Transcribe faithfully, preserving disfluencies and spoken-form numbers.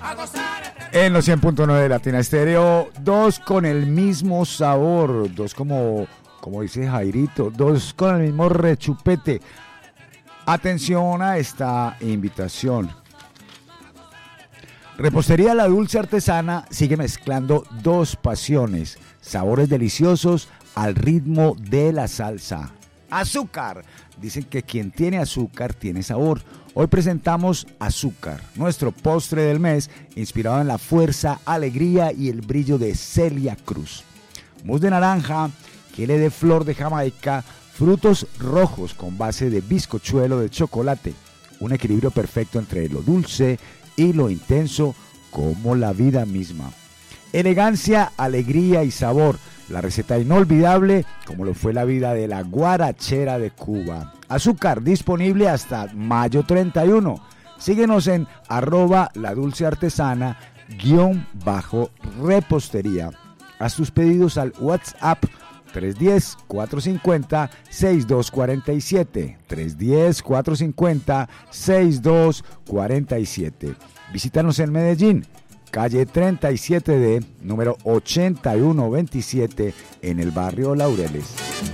En los cien punto nueve de Latina Estéreo, dos con el mismo sabor, dos como, como dice Jairito, dos con el mismo rechupete. Atención a esta invitación. Repostería La Dulce Artesana sigue mezclando dos pasiones, sabores deliciosos al ritmo de la salsa. Azúcar. Dicen que quien tiene azúcar tiene sabor. Hoy presentamos Azúcar, nuestro postre del mes, inspirado en la fuerza, alegría y el brillo de Celia Cruz. Mousse de naranja, quiere de flor de Jamaica, frutos rojos con base de bizcochuelo de chocolate. Un equilibrio perfecto entre lo dulce y lo intenso como la vida misma. Elegancia, alegría y sabor. La receta inolvidable como lo fue la vida de la guarachera de Cuba. Azúcar disponible hasta mayo treinta y uno. Síguenos en arroba la dulce artesana guión bajo repostería. Haz tus pedidos al WhatsApp tres uno cero, cuatro cinco cero, seis dos cuatro siete. tres uno cero, cuatro cinco cero, seis dos cuatro siete. Visítanos en Medellín, calle treinta y siete D, número ochenta y uno veintisiete, en el barrio Laureles.